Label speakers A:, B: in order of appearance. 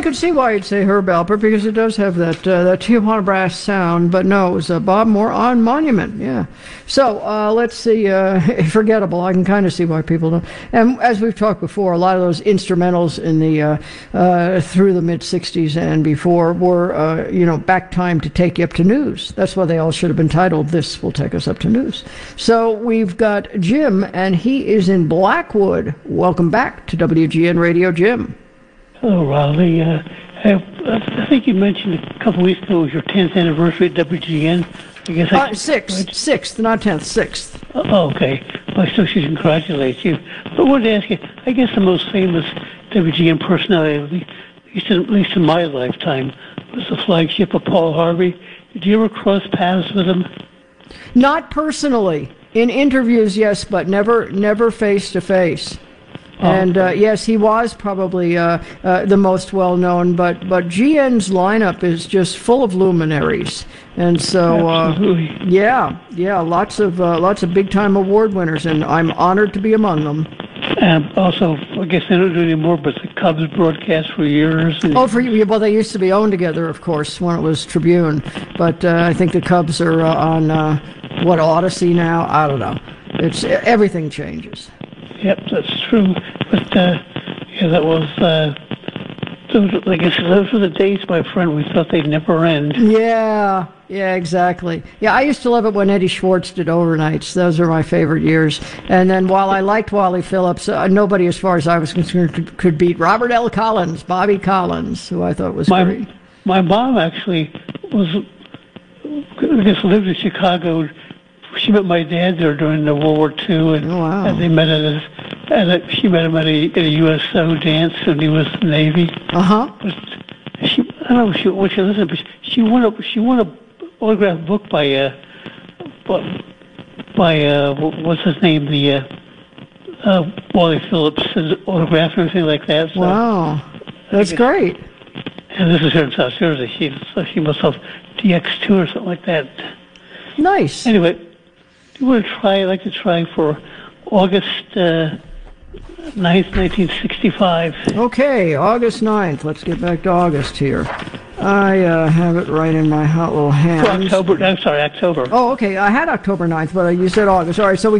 A: could see why you'd say Herb Alpert, because it does have that Tijuana brass sound, but no, it was Bob Moore on Monument, yeah. So let's see, Forgettable, I can kind of see why people don't. And as we've talked before, a lot of those instrumentals in the through the mid-'60s and before were, back time to take you up to news. That's why they all should have been titled, This Will Take Us Up to News. So we've got Jim, and he is in Blackwood. Welcome back to WGN Radio, Jim.
B: Hello, Raleigh. I think you mentioned a couple weeks ago it was your 10th anniversary at WGN. I guess sixth, not 10th, 6th. Oh, okay. Well, I still should congratulate you. But I wanted to ask you, I guess the most famous WGN personality, at least in my lifetime, was the flagship of Paul Harvey. Did you ever cross paths with him? Not personally. In interviews, yes, but never face to face. And yes, he was probably the most well-known, but GN's lineup is just full of luminaries, and so yeah, lots of big-time award winners, and I'm honored to be among them. Also, I guess they don't do anymore, but the Cubs broadcast for years. Well, they used to be owned together, of course, when it was Tribune, but I think the Cubs are on Odyssey now. I don't know. It's everything changes. Yep, that's true. But that was. I guess those were the days, my friend. We thought they'd never end. Yeah, exactly. Yeah, I used to love it when Eddie Schwartz did overnights. Those are my favorite years. And then while I liked Wally Phillips, nobody, as far as I was concerned, could beat Robert L. Collins, Bobby Collins, who I thought was great. My mom actually lived in Chicago. She met my dad there during the World War II, and they met she met him at a USO dance when he was in the Navy. But I don't know what she listened, but she won a autographed book by what's his name, the Wally Phillips autograph and everything like that. So wow, that's great. And this is here in South Jersey. She must have DX2 or something like that. Nice. Anyway. I'd like to try for August 9th, 1965. Okay, August 9th. Let's get back to August here. I have it right in my hot little hands. October. Oh, okay. I had October 9th, but you said August. All right, so we